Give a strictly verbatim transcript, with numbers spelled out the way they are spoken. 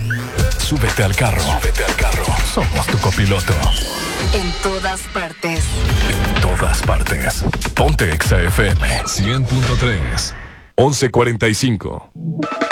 Súbete al carro. Súbete al carro. Somos tu copiloto. En todas partes. En todas partes. Ponte Exa F M cien punto tres. once cuarenta y cinco.